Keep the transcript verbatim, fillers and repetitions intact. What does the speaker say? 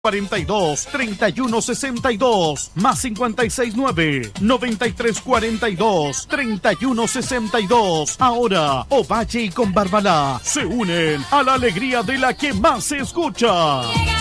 cuarenta y dos, treinta y uno sesenta y dos, más cincuenta y seis nueve, noventa y tres cuarenta y dos, treinta y uno sesenta y dos. Ahora, Ovalle y con Barbalá se unen a la alegría de la que más se escucha.